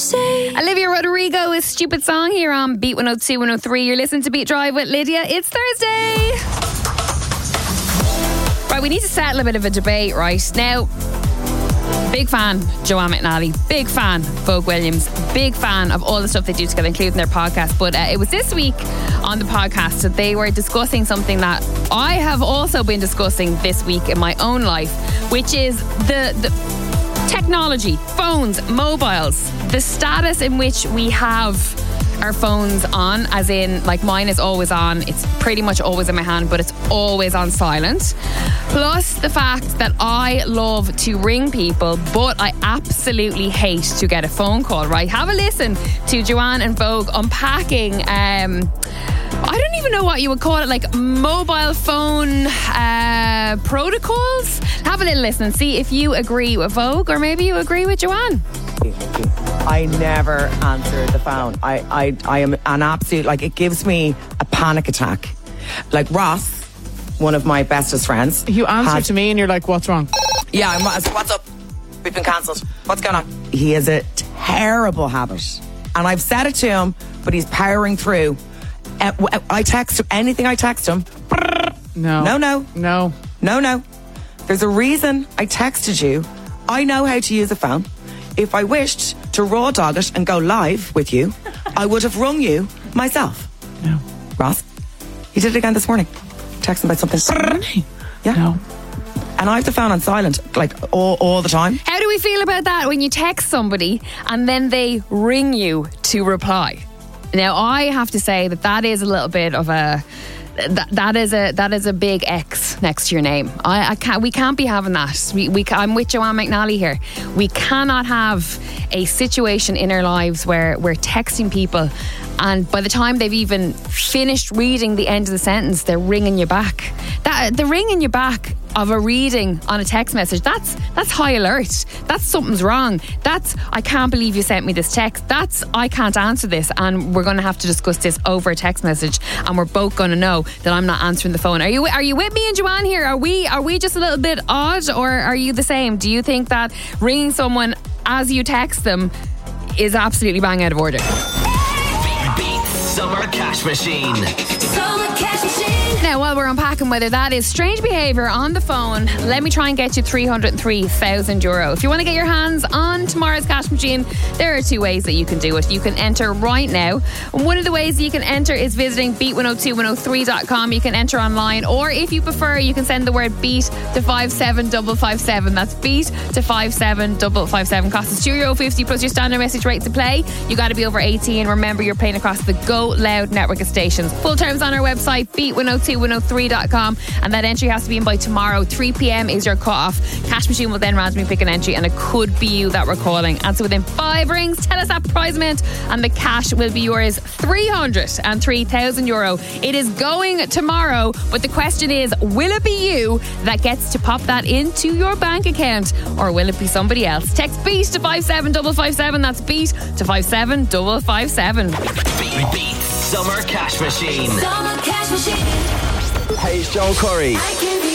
Thursday. Olivia Rodrigo is Stupid Song here on Beat 102, 103. You're listening to Beat Drive with Lydia. It's Thursday. Right, we need to settle a bit of a debate right now. Big fan, Joanne McNally. Big fan, Vogue Williams. Big fan of all the stuff they do together, including their podcast. But it was this week on the podcast that they were discussing something that I have also been discussing this week in my own life, which is the technology, phones, mobiles, the status in which we have our phones on, as in, like, mine is always on. It's pretty much always in my hand, but it's always on silent. Plus the fact that I love to ring people, but I absolutely hate to get a phone call, right? Have a listen to Joanne and Vogue unpacking I don't even know what you would call it, like mobile phone protocols. Have a little listen and see if you agree with Vogue or maybe you agree with Joanne. I never answer the phone. I am an absolute, like, it gives me a panic attack. Like Ross, one of my bestest friends. You answer to me and you're like, what's wrong? Yeah, what's up? We've been cancelled. What's going on? He has a terrible habit. And I've said it to him, but he's powering through. I text him, anything I text him. No. There's a reason I texted you. I know how to use a phone. If I wished to raw dog it and go live with you, I would have rung you myself. No. Ross, he did it again this morning. Texting about something. Yeah. No. And I have the phone on silent, like, all the time. How do we feel about that when you text somebody and then they ring you to reply? Now, I have to say that is a little bit of a... That is a big X next to your name. We can't be having that. I'm with Joanne McNally here. We cannot have a situation in our lives where we're texting people and by the time they've even finished reading the end of the sentence, they're ringing you back. The ringing you back of a reading on a text message, that's high alert. That's something's wrong. That's, I can't believe you sent me this text. That's, I can't answer this and we're going to have to discuss this over a text message and we're both going to know that I'm not answering the phone. Are you with me and Joanne here? Are we just a little bit odd or are you the same? Do you think that ringing someone as you text them is absolutely bang out of order? Beat Summer Cash Machine. Summer Cash Machine. Now, while we're unpacking whether that is strange behaviour on the phone, let me try and get you €303,000. If you want to get your hands on tomorrow's cash machine, there are two ways that you can do it. You can enter right now. One of the ways you can enter is visiting beat102103.com. You can enter online, or if you prefer, you can send the word beat to 57557. That's beat to 57557. Cost is €2.50 plus your standard message rate to play. You got to be over 18. Remember, you're playing across the Go Loud network of stations. Full terms on our website, beat102103.com, and that entry has to be in by tomorrow. 3 p.m. is your cut-off. Cash machine will then randomly pick an entry, and it could be you that we're calling. Answer within 5 rings, tell us that prize amount, and the cash will be yours. €303,000. It is going tomorrow, but the question is, will it be you that gets to pop that into your bank account, or will it be somebody else? Text BEAT to 57557. That's BEAT to 57557. Beat Summer Cash Machine. Summer Cash Machine. Hey, it's Joel Corey. I can be